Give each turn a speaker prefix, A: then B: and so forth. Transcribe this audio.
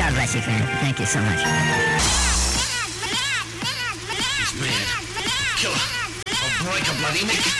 A: God bless you, friend. Thank you so much.
B: He's mad. Killer. I'll break a bloody neck.